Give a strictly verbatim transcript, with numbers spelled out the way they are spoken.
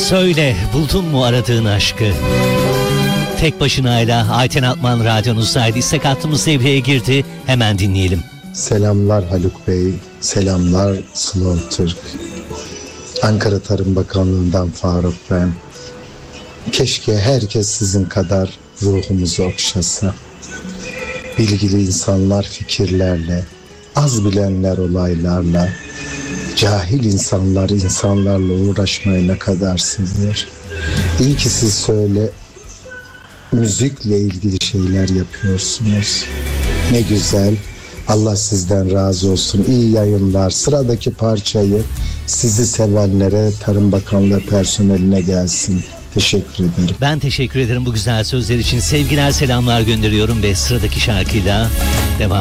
Söyle, buldun mu aradığın aşkı? Tek başınayla Ayten Altman radyonuzdaydı. İstek hattımız devreye girdi. Hemen dinleyelim. Selamlar Haluk Bey, selamlar Slow Türk. Ankara Tarım Bakanlığı'ndan Faruk ben. Keşke herkes sizin kadar ruhumuzu okşasa. Bilgili insanlar fikirlerle, az bilenler olaylarla, cahil insanlar insanlarla uğraşmaya ne kadar sinir. İyi ki siz söyle, müzikle ilgili şeyler yapıyorsunuz. Ne güzel. Allah sizden razı olsun. İyi yayınlar. Sıradaki parçayı sizi sevenlere, Tarım Bakanlığı personeline gelsin. Teşekkür ederim. Ben teşekkür ederim bu güzel sözler için. Sevgiler, selamlar gönderiyorum ve sıradaki şarkıyla devam